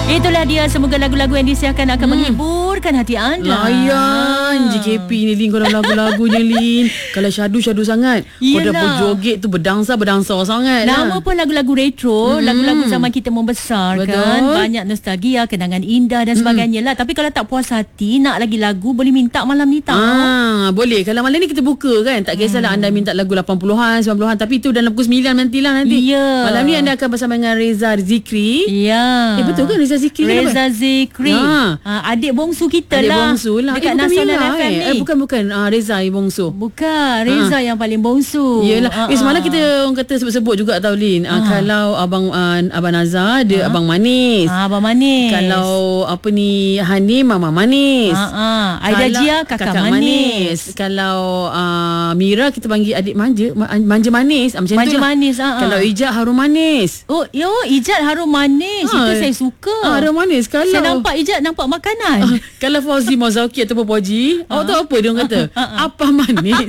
Itulah dia, semoga lagu-lagu yang disiarkan akan menghiburkan hati anda. Layan JKP ni Lin, kau dalam lagu-lagunya Lin. Kalau syadu sangat. Kau dah berjoget tu, berdansa sangat. Nama pun lagu-lagu retro, lagu-lagu zaman kita membesar. Betul. Kan. Banyak nostalgia, kenangan indah dan sebagainya lah. Tapi kalau tak puas hati nak lagi lagu, boleh minta malam ni tau. Boleh. Kalau malam ni kita buka kan, tak kisahlah anda minta lagu 80-an, 90-an, tapi itu dalam pukul 9 nanti. Ya. Malam ni anda akan bersama dengan Reza Zikri. Ya. Betul kan Reza Zikri? Reza Zikri. Adik bongsu kita adik lah. Bongsu lah. Dekat Nasional FM ni. Bukan. Reza bongsu. Bukan. Reza yang paling bongsu. Yelah. Semalam kita orang kata sebut-sebut juga tau Lin. Kalau Abang Nazar, dia Abang Manis. Abang Manis. Kalau Hanim, Mama Manis. Aida Jia, kakak manis. Kalau Mira, kita panggil adik manja manis. Macam manja manis. Kalau Ijat, harum manis. Ijat harum manis. Itu saya suka. Harum manis. Kalau saya nampak Ijat nampak makanan. Kalau Fauzi Mazauki ataupun Poji, awak tahu apa dia orang kata? Apa manis?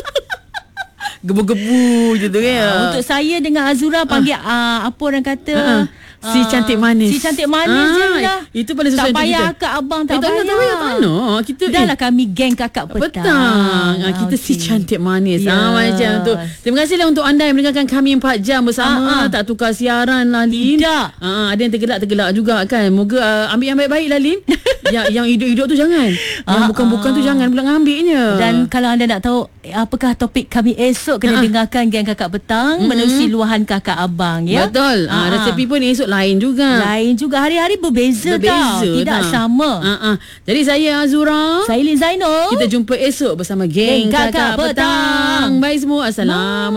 Gebu-gebu je tu kan. Untuk saya dengan Azura panggil apa orang kata? Si cantik manis. Si cantik manis je lah. Itu paling sesuai tak payah kita. Kak abang tak payah. Tak payah. Kita dah lah kami geng kakak petang. Kita si cantik manis. Macam tu. Terima kasihlah untuk anda yang mendengarkan kami 4 jam bersama. Tak tukar siaran lah Lin. Tidak. Ada yang tergelak-tergelak juga kan. Moga ambil yang baik-baik lah Lin. Yang hidup-hidup tu jangan. Yang bukan-bukan tu jangan pula ngambilnya. Dan kalau anda nak tahu apakah topik kami esok, kena dengarkan geng kakak petang menerusi luahan kakak abang ya. Betul. Resepi pun esok lain juga. Hari-hari berbeza tau. Tidak sama. Jadi saya Azura, saya Lin Zainul. Kita jumpa esok bersama geng kakak petang. Bye semua. Assalamualaikum.